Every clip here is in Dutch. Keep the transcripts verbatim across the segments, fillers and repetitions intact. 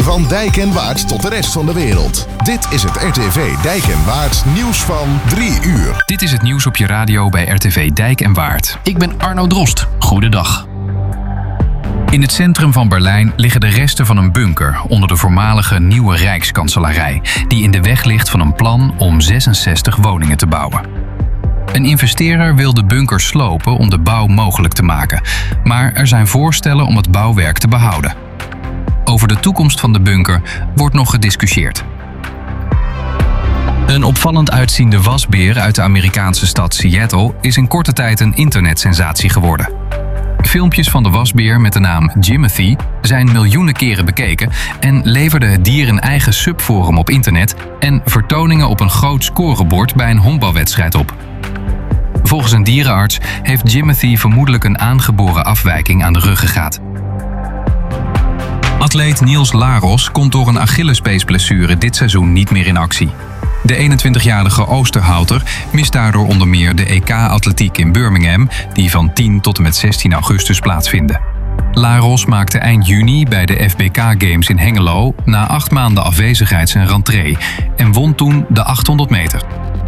Van Dijk en Waard tot de rest van de wereld. Dit is het R T V Dijk en Waard nieuws van drie uur. Dit is het nieuws op je radio bij R T V Dijk en Waard. Ik ben Arno Drost. Goedendag. In het centrum van Berlijn liggen de resten van een bunker onder de voormalige Nieuwe Rijkskanselarij, die in de weg ligt van een plan om zesenzestig woningen te bouwen. Een investeerder wil de bunker slopen om de bouw mogelijk te maken, maar er zijn voorstellen om het bouwwerk te behouden. Over de toekomst van de bunker wordt nog gediscussieerd. Een opvallend uitziende wasbeer uit de Amerikaanse stad Seattle is in korte tijd een internetsensatie geworden. Filmpjes van de wasbeer met de naam Jimothy zijn miljoenen keren bekeken en leverde het dier een eigen subforum op internet en vertoningen op een groot scorebord bij een honkbalwedstrijd op. Volgens een dierenarts heeft Jimothy vermoedelijk een aangeboren afwijking aan de ruggengraat. Atleet Niels Laros komt door een Achillespeesblessure dit seizoen niet meer in actie. De eenentwintigjarige Oosterhouter mist daardoor onder meer de E K-atletiek in Birmingham, die van tien tot en met zestien augustus plaatsvinden. Laros maakte eind juni bij de F B K Games in Hengelo na acht maanden afwezigheid zijn rentree en won toen de achthonderd meter.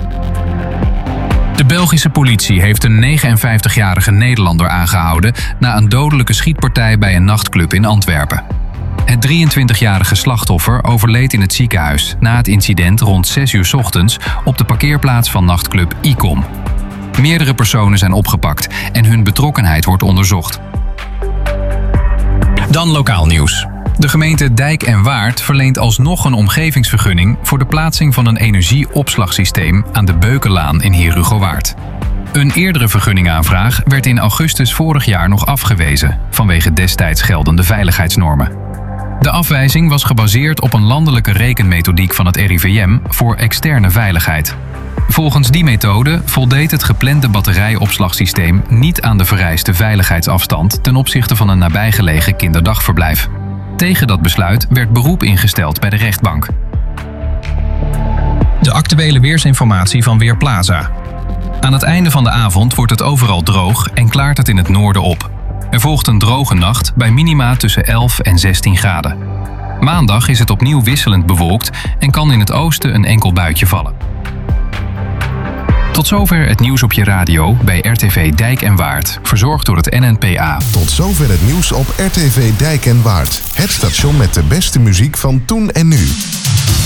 De Belgische politie heeft een negenenvijftigjarige Nederlander aangehouden na een dodelijke schietpartij bij een nachtclub in Antwerpen. Het drieëntwintigjarige slachtoffer overleed in het ziekenhuis na het incident rond zes uur 's ochtends op de parkeerplaats van nachtclub Icom. Meerdere personen zijn opgepakt en hun betrokkenheid wordt onderzocht. Dan lokaal nieuws. De gemeente Dijk en Waard verleent alsnog een omgevingsvergunning voor de plaatsing van een energieopslagsysteem aan de Beukenlaan in Heerhugowaard. Een eerdere vergunningaanvraag werd in augustus vorig jaar nog afgewezen vanwege destijds geldende veiligheidsnormen. De afwijzing was gebaseerd op een landelijke rekenmethodiek van het R I V M voor externe veiligheid. Volgens die methode voldeed het geplande batterijopslagsysteem niet aan de vereiste veiligheidsafstand ten opzichte van een nabijgelegen kinderdagverblijf. Tegen dat besluit werd beroep ingesteld bij de rechtbank. De actuele weersinformatie van Weerplaza. Aan het einde van de avond wordt het overal droog en klaart het in het noorden op. Er volgt een droge nacht bij minima tussen elf en zestien graden. Maandag is het opnieuw wisselend bewolkt en kan in het oosten een enkel buitje vallen. Tot zover het nieuws op je radio bij R T V Dijk en Waard, verzorgd door het N N P A. Tot zover het nieuws op R T V Dijk en Waard. Het station met de beste muziek van toen en nu.